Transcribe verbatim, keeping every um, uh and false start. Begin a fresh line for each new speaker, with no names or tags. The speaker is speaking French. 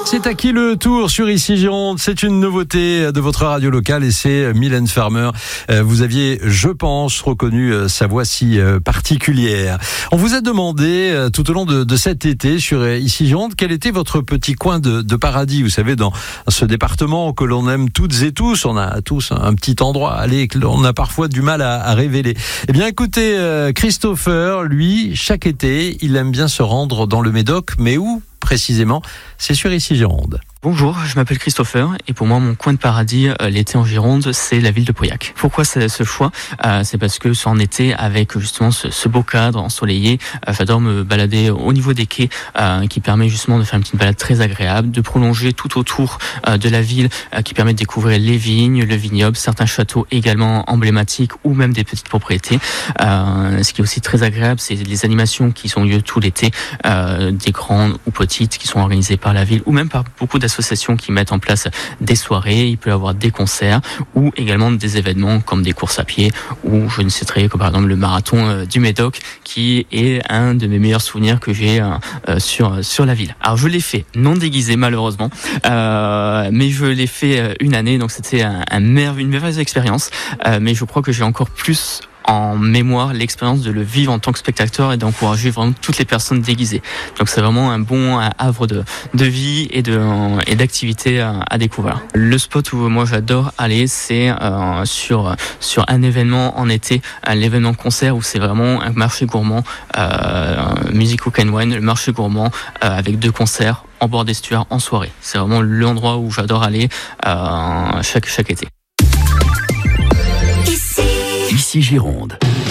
C'est à qui le tour sur Ici Gironde. C'est une nouveauté de votre radio locale et c'est Mylène Farmer. Vous aviez, je pense, reconnu sa voix si particulière. On vous a demandé tout au long de, de cet été sur Ici Gironde quel était votre petit coin de, de paradis. Vous savez, dans ce département que l'on aime toutes et tous, on a tous un petit endroit allez, que l'on a parfois du mal à, à révéler. Eh bien, écoutez, Christopher, lui, chaque été, il aime bien se rendre dans le Médoc, mais où précisément? C'est sur Ici Gironde.
Bonjour, je m'appelle Christopher et pour moi mon coin de paradis euh, l'été en Gironde c'est la ville de Pauillac. Pourquoi c'est ce choix euh, C'est parce que c'est en été avec justement ce, ce beau cadre ensoleillé, euh, j'adore me balader au niveau des quais euh, qui permet justement de faire une petite balade très agréable, de prolonger tout autour euh, de la ville euh, qui permet de découvrir les vignes, le vignoble, certains châteaux également emblématiques ou même des petites propriétés. Euh, ce qui est aussi très agréable c'est les animations qui ont lieu tout l'été, euh, des grandes ou petites qui sont organisées par la ville ou même par beaucoup d'associations associations qui mettent en place des soirées, il peut y avoir des concerts ou également des événements comme des courses à pied ou je ne citerai que par exemple le marathon du Médoc qui est un de mes meilleurs souvenirs que j'ai euh, sur sur la ville. Alors je l'ai fait non déguisé malheureusement, euh, mais je l'ai fait une année donc c'était un, un merve, une merveilleuse expérience, euh, mais je crois que j'ai encore plus en mémoire l'expérience de le vivre en tant que spectateur et d'encourager vraiment toutes les personnes déguisées. Donc c'est vraiment un bon havre de, de vie et, de, et d'activité à, à découvrir. Le spot où moi j'adore aller, c'est euh, sur, sur un événement en été, un événement concert où c'est vraiment un marché gourmand, euh, Music Cook and Wine, le marché gourmand euh, avec deux concerts en bord d'estuaire en soirée. C'est vraiment l'endroit où j'adore aller euh, chaque, chaque été.
Ici Gironde.